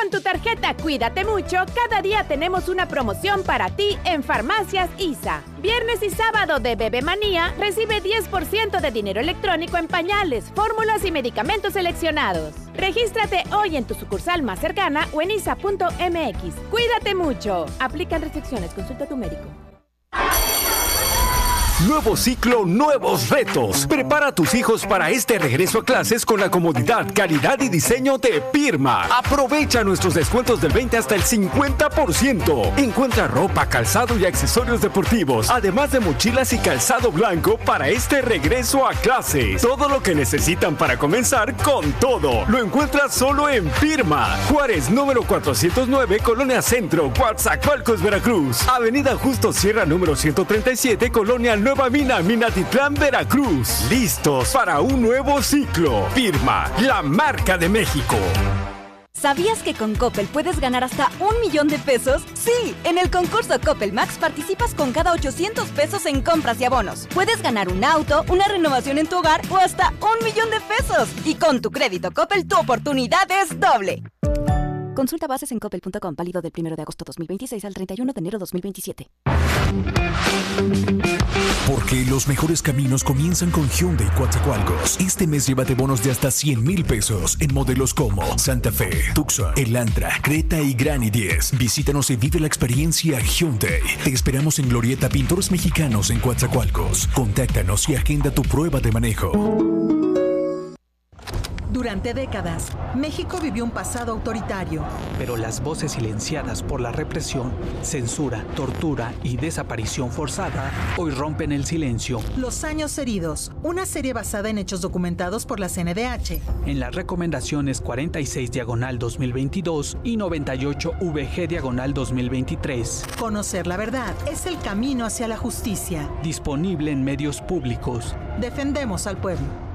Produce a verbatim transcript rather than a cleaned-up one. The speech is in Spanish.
Con tu tarjeta Cuídate Mucho, cada día tenemos una promoción para ti en Farmacias I S A. Viernes y sábado de Bebe Manía, recibe diez por ciento de dinero electrónico en pañales, fórmulas y medicamentos seleccionados. Regístrate hoy en tu sucursal más cercana o en isa punto m x. Cuídate mucho. Aplican restricciones. Consulta a tu médico. Nuevo ciclo, nuevos retos. Prepara a tus hijos para este regreso a clases con la comodidad, calidad y diseño de Pirma. Aprovecha nuestros descuentos del veinte hasta el cincuenta por ciento. Encuentra ropa, calzado y accesorios deportivos, además de mochilas y calzado blanco para este regreso a clases. Todo lo que necesitan para comenzar con todo. Lo encuentras solo en Pirma. Juárez, número cuatrocientos nueve, Colonia Centro, Coatzacoalcos, Veracruz. Avenida Justo Sierra, número ciento treinta y siete, Colonia Nueva Mina, Minatitlán, Veracruz. Listos para un nuevo ciclo. Pirma, la marca de México. ¿Sabías que con Coppel puedes ganar hasta un millón de pesos? Sí, en el concurso Coppel Max participas con cada ochocientos pesos en compras y abonos. Puedes ganar un auto, una renovación en tu hogar o hasta un millón de pesos. Y con tu crédito Coppel, tu oportunidad es doble. Consulta bases en coppel punto com, válido del primero de agosto dos mil veintiséis al treinta y uno de enero dos mil veintisiete. Porque los mejores caminos comienzan con Hyundai Coatzacoalcos. Este mes llévate bonos de hasta cien mil pesos en modelos como Santa Fe, Tucson, Elantra, Creta y Gran i diez. Visítanos y vive la experiencia Hyundai. Te esperamos en Glorieta Pintores Mexicanos en Coatzacoalcos. Contáctanos y agenda tu prueba de manejo. Durante décadas, México vivió un pasado autoritario. Pero las voces silenciadas por la represión, censura, tortura y desaparición forzada hoy rompen el silencio. Los años heridos, una serie basada en hechos documentados por la C N D H. En las recomendaciones cuarenta y seis diagonal dos mil veintidós y noventa y ocho V G diagonal dos mil veintitrés. Conocer la verdad es el camino hacia la justicia. Disponible en medios públicos. Defendemos al pueblo.